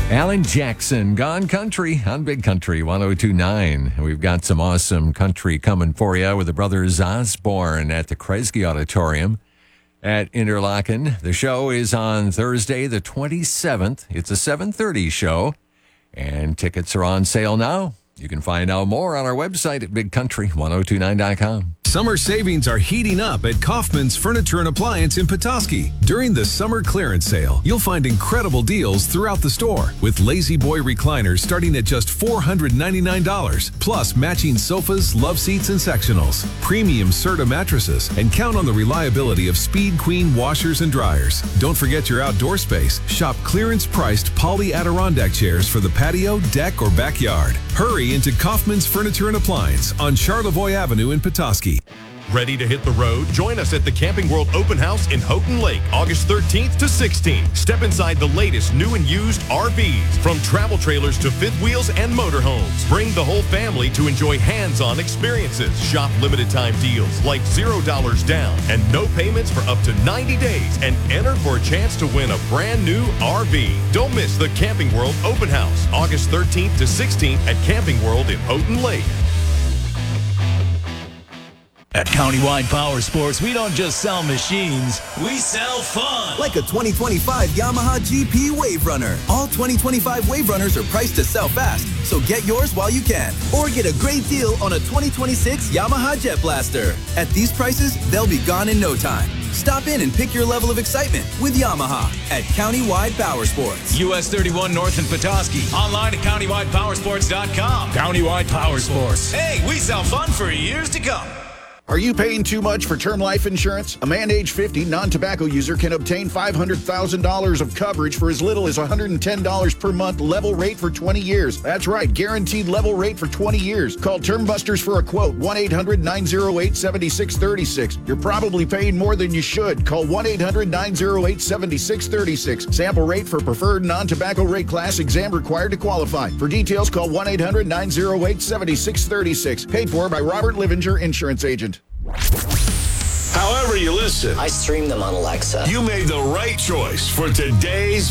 Alan Jackson, Gone Country on Big Country 102.9. We've got some awesome country coming for you with the Brothers Osborne at the Kresge Auditorium at Interlaken. The show is on Thursday, the 27th. It's a 7:30 show, and tickets are on sale now. You can find out more on our website at bigcountry1029.com. Summer savings are heating up at Kaufman's Furniture and Appliance in Petoskey. During the summer clearance sale, you'll find incredible deals throughout the store, with Lazy Boy recliners starting at just $499, plus matching sofas, love seats, and sectionals, premium Serta mattresses, and count on the reliability of Speed Queen washers and dryers. Don't forget your outdoor space. Shop clearance-priced Poly Adirondack chairs for the patio, deck, or backyard. Hurry into Kaufman's Furniture and Appliance on Charlevoix Avenue in Petoskey. Ready to hit the road? Join us at the Camping World Open House in Houghton Lake, August 13th to 16th. Step inside the latest new and used RVs, from travel trailers to fifth wheels and motorhomes. Bring the whole family to enjoy hands-on experiences. Shop limited time deals like $0 down and no payments for up to 90 days, and enter for a chance to win a brand new RV. Don't miss the Camping World Open House, August 13th to 16th at Camping World in Houghton Lake. At Countywide Power Sports, we don't just sell machines, we sell fun. Like a 2025 Yamaha GP Wave Runner. All 2025 Wave Runners are priced to sell fast, so get yours while you can. Or get a great deal on a 2026 Yamaha Jet Blaster. At these prices, they'll be gone in no time. Stop in and pick your level of excitement with Yamaha at Countywide Power Sports. US 31 North in Petoskey. Online at CountywidePowersports.com. Countywide Power Sports. Hey, we sell fun for years to come. Are you paying too much for term life insurance? A man age 50 non-tobacco user can obtain $500,000 of coverage for as little as $110 per month, level rate for 20 years. That's right, guaranteed level rate for 20 years. Call Term Busters for a quote, 1-800-908-7636. You're probably paying more than you should. Call 1-800-908-7636. Sample rate for preferred non-tobacco rate class, exam required to qualify. For details, call 1-800-908-7636. Paid for by Robert Livinger, Insurance Agent. However you listen, I stream them on Alexa. You made the right choice for today's